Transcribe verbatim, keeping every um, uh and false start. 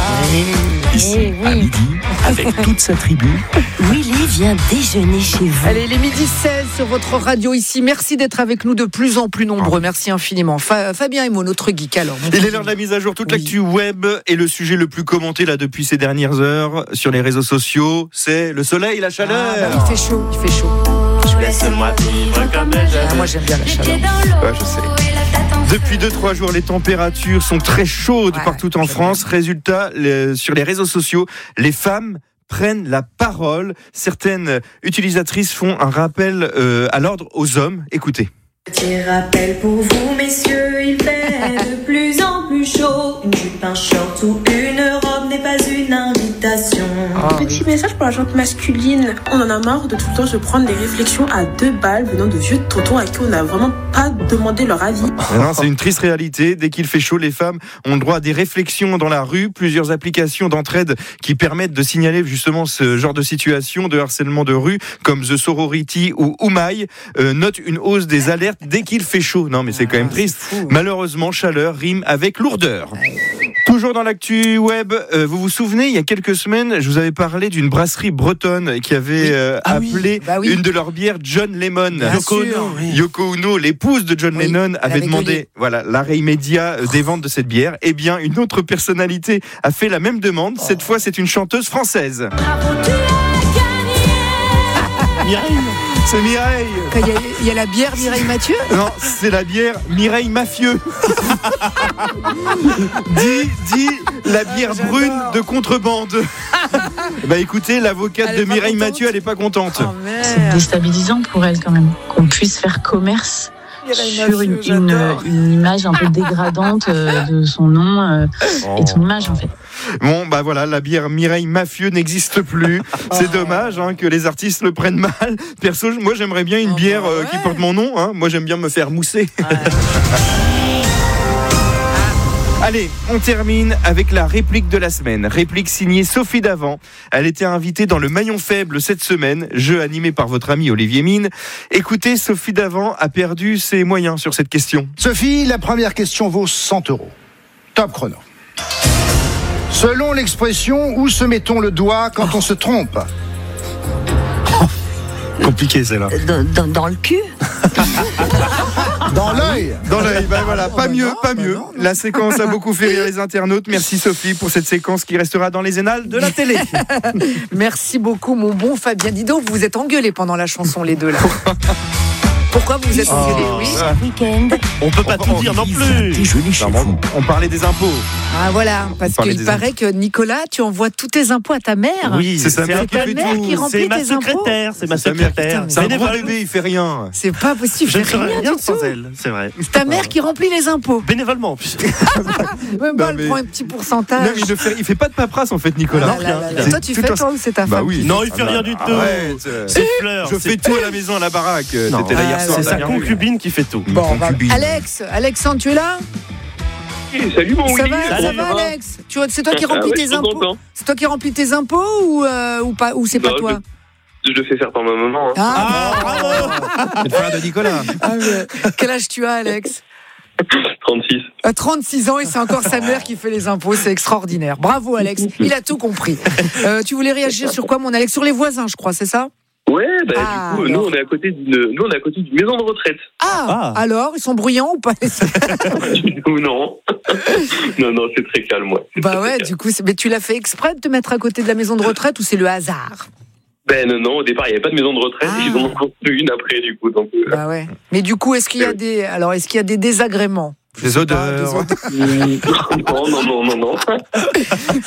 Ici, Eh oui. à midi, avec toute sa tribu. Willy vient déjeuner chez vous. Allez, les midi seize sur votre radio ici. Merci d'être avec nous de plus en plus nombreux. Merci infiniment. Fa- Fabien Emo, notre geek alors. Il est l'heure de la mise à jour, toute Oui. l'actu web et le sujet le plus commenté là depuis ces dernières heures sur les réseaux sociaux, c'est le soleil, la chaleur. Ah, bah, il fait chaud, il fait chaud. Laisse-moi vivre comme Ah, moi j'aime bien la chaleur. Ouais, je sais. Depuis deux trois jours, les températures sont très chaudes Ouais, partout en j'aime France. Résultat, les- sur les réseaux sociaux, les femmes prennent la parole. Certaines utilisatrices font un rappel euh, à l'ordre aux hommes. Écoutez. Petit rappel pour vous, messieurs, il fait de plus en plus chaud. Une jupe, un short ou une robe n'est pas une invitation. Petit message pour la gente masculine. On en a marre de tout le temps se prendre des réflexions à deux balles venant de vieux tontons à qui on n'a vraiment pas demandé leur avis. Non, c'est une triste réalité. Dès qu'il fait chaud, les femmes ont le droit à des réflexions dans la rue. Plusieurs applications d'entraide qui permettent de signaler justement ce genre de situation de harcèlement de rue, comme The Sorority ou Oumai, euh, notent une hausse des alertes dès qu'il fait chaud. Non, mais c'est quand même triste. Malheureusement, chaleur rime avec lourdeur. Toujours dans l'actu web, euh, vous vous souvenez, il y a quelques semaines, je vous avais parlé d'une brasserie bretonne qui avait euh, Ah oui, appelé bah oui. une de leurs bières John Lemon. Bien Yoko sûr. Ono, Yoko Ono, l'épouse de John Oui, Lennon, elle avait avait demandé gueulé. voilà, l'arrêt immédiat euh, des ventes de cette bière. Eh bien, une autre personnalité a fait la même demande. Oh. Cette fois, c'est une chanteuse française. Mireille. C'est Mireille. Il y, a, il y a la bière Mireille Mathieu. Non, c'est la bière Mireille Mafieux. dit, dit la bière j'adore. brune de contrebande. Bah écoutez, l'avocate Elle de est pas Mireille contente. Mathieu, elle est pas contente. Oh C'est merde. déstabilisant pour elle quand même, qu'on puisse faire commerce Mireille sur une, Mathieu, une, j'adore. une image un peu dégradante euh, de son nom euh, et de son image en fait. Bon, bah voilà, la bière Mireille Mafieux n'existe plus. C'est dommage hein, que les artistes le prennent mal. Perso, moi j'aimerais bien une Oh, bière bah euh, qui ouais. porte mon nom. Hein. Moi j'aime bien me faire mousser. Allez, on termine avec la réplique de la semaine. Réplique signée Sophie Davant. Elle était invitée dans le Maillon Faible cette semaine, jeu animé par votre ami Olivier Mine. Écoutez, Sophie Davant a perdu ses moyens sur cette question. Sophie, la première question vaut cent euros. Top chrono. Selon l'expression, où se met-on le doigt quand on se trompe ? Compliqué celle-là. Dans, dans- dans le cul. Dans l'œil. Dans l'œil, bah voilà, pas bah mieux, non, pas bah mieux. non, non. La séquence a beaucoup fait rire les internautes. Merci Sophie pour cette séquence qui restera dans les annales de la télé. Merci beaucoup, mon bon Fabien. Dis donc, vous vous êtes engueulés pendant la chanson, les deux là. Pourquoi vous vous êtes engueulés, oui? Week-end. On peut pas tout dire non plus. Déjeuner chez Non, vous. on parlait des impôts. Ah voilà, parce parlait qu'il des paraît que Nicolas, tu envoies tous tes impôts à ta mère. Oui, C'est sa mère un qui peu- fait mère tout. qui remplit C'est ma tes impôts. secrétaire, c'est ma Sa mère qui- secrétaire. C'est un gros Bénévole. bébé, il fait rien. C'est pas possible, Je ne fais ferai rien rien du sans tout. elle, c'est vrai. C'est ta mère qui remplit les impôts. Bénévolement en plus. Même Non, pas, elle mais- prend un petit Non, pourcentage. mais il, ne fait, il fait pas de paperasse en fait, Nicolas. Ah là là là. C'est Toi, tu tout fais un- toi ou c'est ta Bah femme oui. Non, il fait rien du tout. Arrête. C'est Fleur. Je c'est- fais tout à la maison, à la baraque. Non. T'étais là hier Ah, soir. C'est t'as sa bien vu. concubine qui fait tout. Bon, bah, concubine. Alex, Alexandre, tu es là? Salut mon Ça Willy, va, ça Salut. va, Alex? Tu vois, c'est toi qui Ah remplis ouais, je tes suis impôts? content. C'est toi qui remplis tes impôts ou, euh, ou pas, ou c'est pas Non, toi? Je le fais faire par ma maman. hein. Ah, Ah, bravo. C'est le frère de Nicolas. ah, mais quel âge tu as, Alex? trente-six. À trente-six ans et c'est encore sa mère qui fait les impôts, c'est extraordinaire. Bravo Alex, il a tout compris. Euh, tu voulais réagir sur quoi mon Alex? Sur les voisins je crois, c'est ça? Ouais, bah Ah, du coup, alors. nous on est à côté d'une, nous on est à côté d'une maison de retraite. Ah, Ah. alors, ils sont bruyants ou pas? Ou non. non, non, c'est très calme, moi. C'est Bah très, ouais, très calme. du coup, c'est- mais tu l'as fait exprès de te mettre à côté de la maison de retraite ou c'est le hasard? Ben non, non, au départ il n'y avait pas de maison de retraite, Ah. ils en ont construit une après du coup. Donc, euh, Bah ouais. Mais du coup, est-ce qu'il y a des, alors est-ce qu'il y a des désagréments? Je Des sais pas, odeurs. des odeurs. non, non, non, non, non.